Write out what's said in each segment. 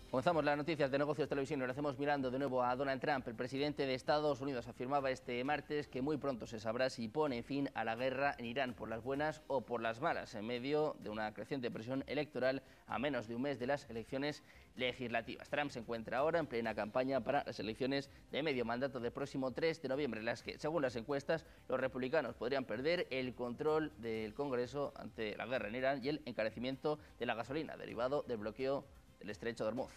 Comenzamos las noticias de Negocios Televisión y lo hacemos mirando de nuevo a Donald Trump. El presidente de Estados Unidos afirmaba este martes que muy pronto se sabrá si pone fin a la guerra en Irán por las buenas o por las malas, en medio de una creciente presión electoral a menos de un mes de las elecciones legislativas. Trump se encuentra ahora en plena campaña para las elecciones de medio mandato del próximo 3 de noviembre, en las que, según las encuestas, los republicanos podrían perder el control del Congreso ante la guerra en Irán y el encarecimiento de la gasolina derivado del bloqueo del estrecho de Hormuz.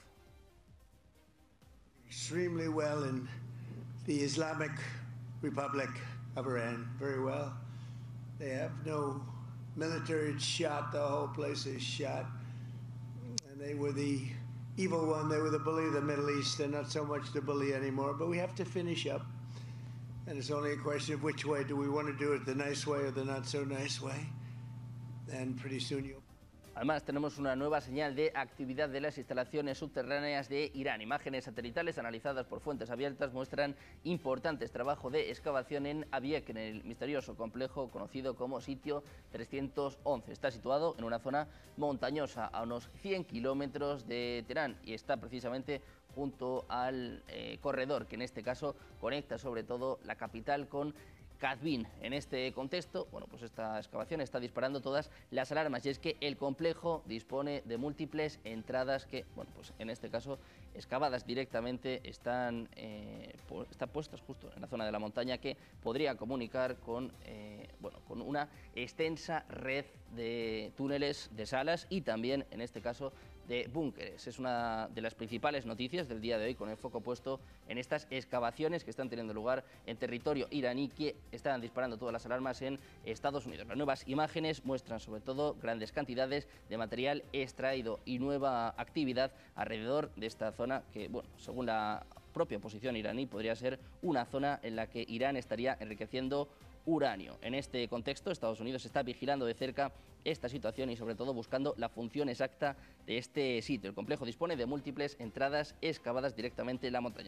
Extremely well in the Islamic Republic of Iran, very well. They have no military, it's shot, the whole place is shot. And they were the evil one, they were the bully of the Middle East. They're not so much the bully anymore, but we have to finish up. And it's only a question of which way. Do we want to do it the nice way or the not so nice way? And pretty soon you'll... Además, tenemos una nueva señal de actividad de las instalaciones subterráneas de Irán. Imágenes satelitales analizadas por fuentes abiertas muestran importantes trabajos de excavación en Abiek, en el misterioso complejo conocido como Sitio 311. Está situado en una zona montañosa a unos 100 kilómetros de Teherán y está precisamente junto al corredor que en este caso conecta sobre todo la capital con Kazvin. En este contexto, bueno, pues esta excavación está disparando todas las alarmas y es que el complejo dispone de múltiples entradas que, bueno, pues en este caso excavadas directamente están puestas justo en la zona de la montaña que podría comunicar con, con una extensa red de túneles, de salas y también en este caso de búnkeres. Es una de las principales noticias del día de hoy, con el foco puesto en estas excavaciones que están teniendo lugar en territorio iraní, que están disparando todas las alarmas en Estados Unidos. Las nuevas imágenes muestran sobre todo grandes cantidades de material extraído y nueva actividad alrededor de esta zona que, bueno, según la propia oposición iraní, podría ser una zona en la que Irán estaría enriqueciendo uranio. En este contexto, Estados Unidos está vigilando de cerca esta situación y sobre todo buscando la función exacta de este sitio. El complejo dispone de múltiples entradas excavadas directamente en la montaña.